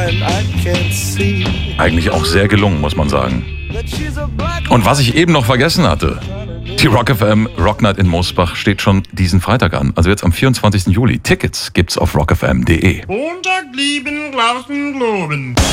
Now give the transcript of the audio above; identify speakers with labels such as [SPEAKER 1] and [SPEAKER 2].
[SPEAKER 1] Eigentlich auch sehr gelungen, muss man sagen. Und was ich eben noch vergessen hatte, die Rock FM Rock Night in Mosbach steht schon diesen Freitag an, also jetzt am 24. Juli. Tickets gibt's auf rockfm.de.
[SPEAKER 2] Montag lieben, lassen, globen.